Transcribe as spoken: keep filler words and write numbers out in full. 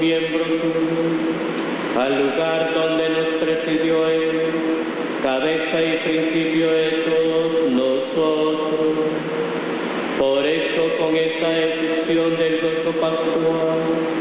miembros al lugar donde nos presidió Él, cabeza y principio de todos nosotros. Por eso, con esta efusión del gozo pascual,